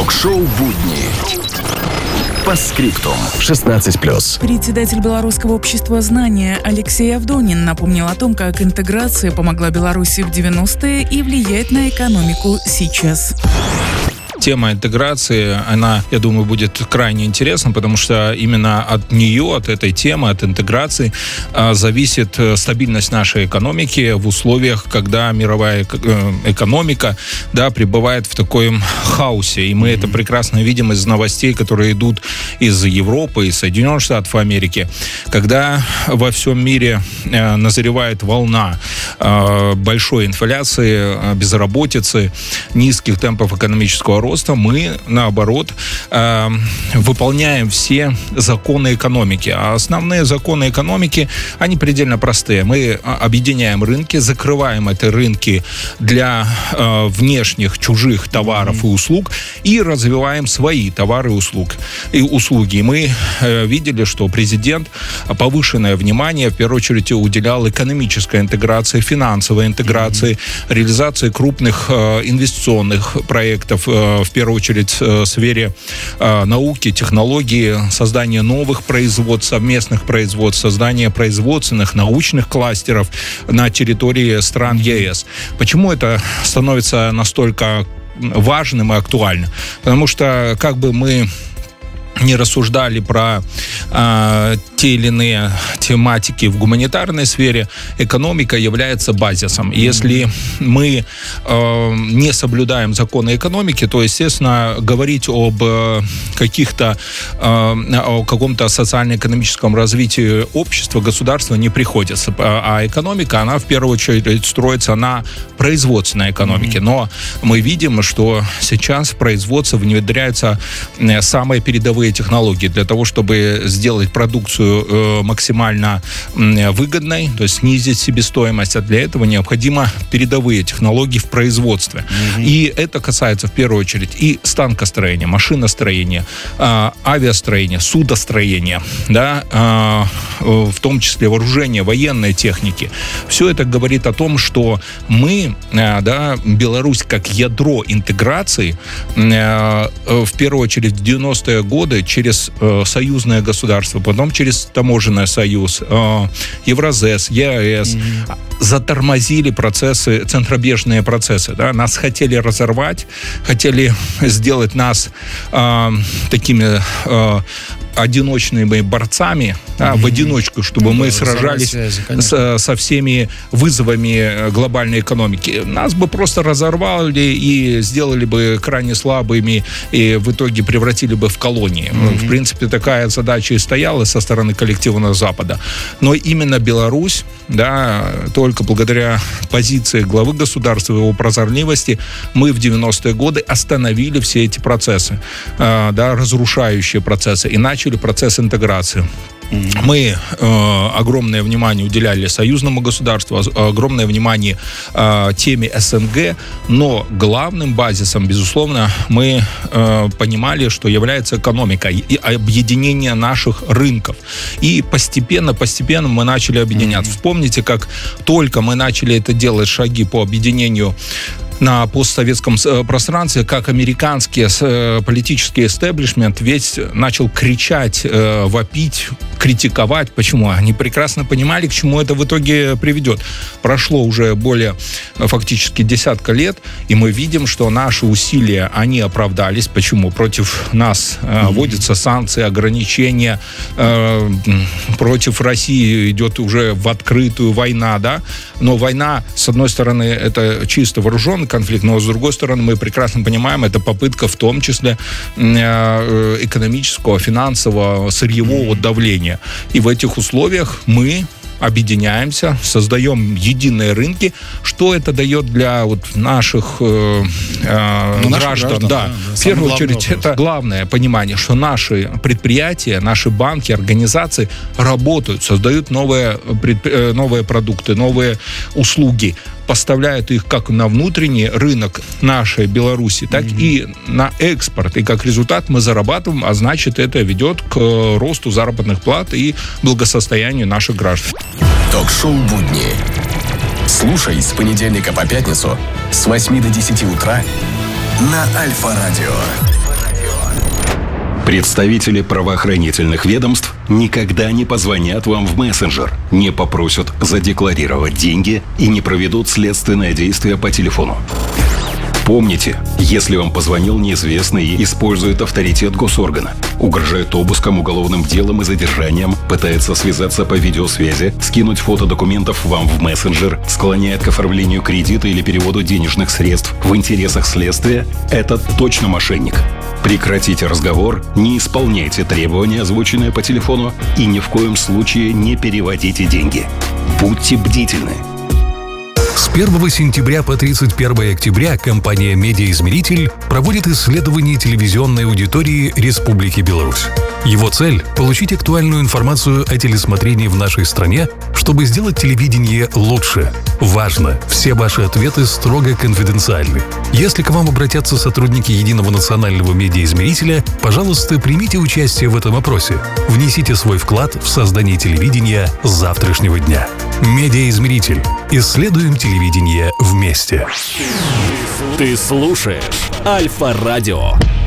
Ток-шоу «Будни». По скриптум. 16+. Председатель Белорусского общества знания Алексей Авдонин напомнил о том, как интеграция помогла Беларуси в 90-е и влияет на экономику сейчас. Тема интеграции, она, я думаю, будет крайне интересна, потому что именно от нее, от этой темы, от интеграции зависит стабильность нашей экономики в условиях, когда мировая экономика, пребывает в таком хаосе. И мы это прекрасно видим из новостей, которые идут из Европы, из Соединенных Штатов Америки. Когда во всем мире назревает волна большой инфляции, безработицы, низких темпов экономического роста, мы, наоборот, выполняем все законы экономики. А основные законы экономики, они предельно простые. Мы объединяем рынки, закрываем эти рынки для внешних, чужих товаров и услуг и развиваем свои товары и услуги. И мы видели, что президент повышенное внимание, в первую очередь, уделял экономической интеграции, финансовой интеграции, реализации крупных инвестиционных проектов, в первую очередь в сфере науки, технологии, создания новых производств, совместных производств, создания производственных, научных кластеров на территории стран ЕС. Почему это становится настолько важным и актуальным? Потому что, как бы мы не рассуждали про те или иные тематики в гуманитарной сфере, экономика является базисом. И если мы не соблюдаем законы экономики, то, естественно, говорить об о каком-то социально-экономическом развитии общества, государства не приходится. А экономика, она в первую очередь строится на производственной экономике. Но мы видим, что сейчас в производство внедряются самые передовые технологии для того, чтобы сделать продукцию максимально выгодной, то есть снизить себестоимость. А для этого необходимы передовые технологии в производстве. И это касается в первую очередь и станкостроения, машиностроения, авиастроения, судостроения, в том числе вооружения, военной техники. Все это говорит о том, что мы, Беларусь как ядро интеграции, в первую очередь в 90-е годы через союзное государство, потом через таможенный союз, Евразес, ЕАЭС, затормозили процессы, центробежные процессы. Нас хотели разорвать, хотели сделать нас такими одиночными борцами, в одиночку, чтобы мы сражались со всеми вызовами глобальной экономики. Нас бы просто разорвали и сделали бы крайне слабыми, и в итоге превратили бы в колонии. В принципе, такая задача и стояла со стороны коллективного Запада. Но именно Беларусь, только благодаря позиции главы государства и его прозорливости, мы в 90-е годы остановили все эти процессы, разрушающие процессы, и начали процесс интеграции. Мы огромное внимание уделяли союзному государству, огромное внимание теме СНГ, но главным базисом, безусловно, мы понимали, что является экономика и объединение наших рынков. И постепенно мы начали объединяться. Вспомните, как только мы начали это делать, шаги по объединению на постсоветском пространстве, как американский политический эстеблишмент весь начал кричать, вопить, критиковать. Почему? Они прекрасно понимали, к чему это в итоге приведет. Прошло уже более фактически десятка лет, и мы видим, что наши усилия, они оправдались. Почему? Против нас вводятся санкции, ограничения, против России идет уже в открытую война, но война, с одной стороны, это чисто вооруженный конфликт, но с другой стороны, мы прекрасно понимаем, это попытка в том числе экономического, финансового, сырьевого давления. И в этих условиях мы объединяемся, создаем единые рынки. Что это дает для наших граждан? В первую очередь, это главное понимание, что наши предприятия, наши банки, организации работают, создают новые продукты, новые услуги, поставляют их как на внутренний рынок нашей Беларуси, так и на экспорт. И как результат мы зарабатываем, а значит, это ведет к росту заработных плат и благосостоянию наших граждан. Ток-шоу «Будни». Слушай с понедельника по пятницу с 8 до 10 утра на Альфа-радио. Представители правоохранительных ведомств никогда не позвонят вам в мессенджер, не попросят задекларировать деньги и не проведут следственное действие по телефону. Помните, если вам позвонил неизвестный и использует авторитет госоргана, угрожает обыском, уголовным делом и задержанием, пытается связаться по видеосвязи, скинуть фото документов вам в мессенджер, склоняет к оформлению кредита или переводу денежных средств в интересах следствия, это точно мошенник. Прекратите разговор, не исполняйте требования, озвученные по телефону, и ни в коем случае не переводите деньги. Будьте бдительны. С 1 сентября по 31 октября компания «Медиаизмеритель» проводит исследование телевизионной аудитории Республики Беларусь. Его цель – получить актуальную информацию о телесмотрении в нашей стране, чтобы сделать телевидение лучше. Важно! Все ваши ответы строго конфиденциальны. Если к вам обратятся сотрудники Единого национального медиаизмерителя, пожалуйста, примите участие в этом опросе. Внесите свой вклад в создание телевидения завтрашнего дня. Медиаизмеритель. Исследуем телевидение вместе. Ты слушаешь Альфа-радио.